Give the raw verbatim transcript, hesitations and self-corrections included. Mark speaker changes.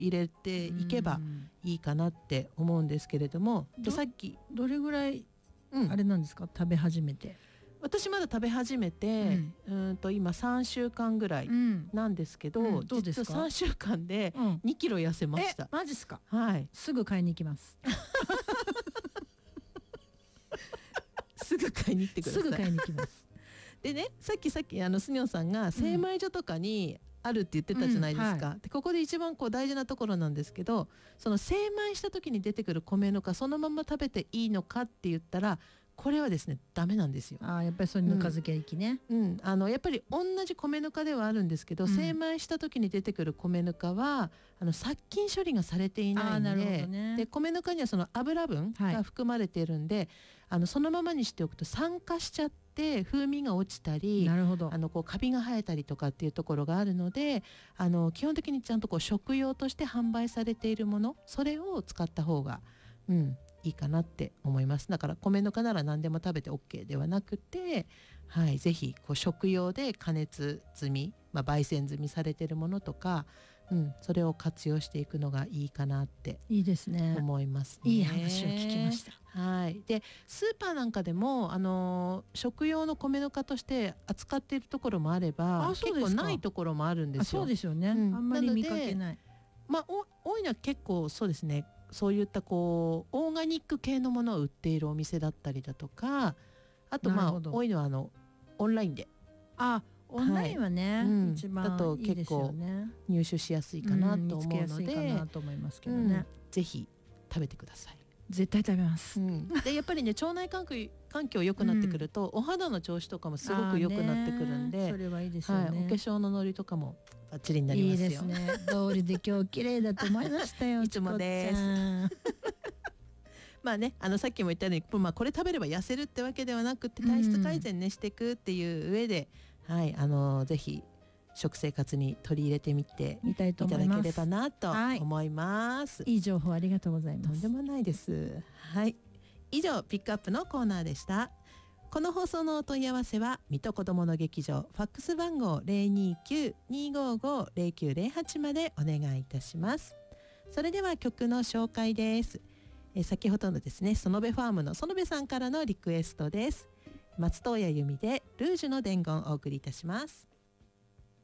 Speaker 1: 入れていけばいいかなって思うんですけれども、でさっき
Speaker 2: どれぐらい、
Speaker 1: うん、
Speaker 2: あれなんですか、食べ始めて。
Speaker 1: 私まだ食べ始めて、うん、うんと今さんしゅうかんぐらいなんですけど、うんうん、
Speaker 2: どうですか？
Speaker 1: 実はさんしゅうかんでにキロ痩せました、
Speaker 2: うん、えマジっすか？
Speaker 1: はい、
Speaker 2: すぐ買いに行きます
Speaker 1: すぐ買いに行ってください。
Speaker 2: すぐ買いに行きます
Speaker 1: でね、さっきさっきあのスニョンさんが精米所とかにあるって言ってたじゃないですか、うんはい、でここで一番こう大事なところなんですけど、その精米した時に出てくる米ぬかそのまま食べていいのかって言ったら、これはですねダメなんですよ。
Speaker 2: あ、やっぱりそういうぬか漬け液ね、
Speaker 1: うんうん、あのやっぱり同じ米ぬかではあるんですけど、うん、精米した時に出てくる米ぬかはあの殺菌処理がされていないので、ね、で米ぬかにはその油分が含まれているんで、はい、あのそのままにしておくと酸化しちゃって風味が落ちたり、
Speaker 2: なるほど、
Speaker 1: あのこうカビが生えたりとかっていうところがあるので、あの基本的にちゃんとこう食用として販売されているもの、それを使った方が、うん、いいかなって思います。だから米ぬかなら何でも食べて OK ではなくて、はい、ぜひこう食用で加熱済み、まあ、焙煎済みされているものとか、うん、それを活用していくのがいいかなって
Speaker 2: いいですね、
Speaker 1: 思いますね。
Speaker 2: いい話を聞きました。
Speaker 1: はい、でスーパーなんかでも、あのー、食用の米ぬかとして扱っているところもあれば、結構ないところもあるんですよ。
Speaker 2: あ、そうですよね、うん、あんまり見かけない。
Speaker 1: まあ、多いのは結構そうですね、そういったこうオーガニック系のものを売っているお店だったりだとか、あとまあ多いのはあのオンラインで、
Speaker 2: あ、オンラインはね、はい、うん、一番
Speaker 1: だと結構入手しやすいかなと思うので、うん、見つけやすいかなと思いますけどね、うん、ぜひ食べてください。
Speaker 2: 絶対食べます、うん、
Speaker 1: でやっぱりね腸内環境環境良くなってくると、うん、お肌の調子とかもすごく良くなってくるんで、
Speaker 2: それはいいですよね、
Speaker 1: はい、お化粧のノリとかもバッチリになりますよ。
Speaker 2: いいですね、通りで今日綺麗だと思いましたよ
Speaker 1: いつもですまあね、あのさっきも言ったように、まあ、これ食べれば痩せるってわけではなくて、体質改善ね、うん、していくっていう上で、はい、あのぜひ食生活に取り入れてみていただければなと思います。
Speaker 2: はい、いい情報ありがとうございます。
Speaker 1: とんでもないです。はい、以上ピックアップのコーナーでした。この放送のお問い合わせは水戸こどもの劇場ファックス番号 ゼロにきゅう にごご ゼロきゅうゼロはち までお願いいたします。それでは曲の紹介です。え先ほどのですね、園部ファームの園部さんからのリクエストです。松任谷由実でルージュの伝言をお送りいたします。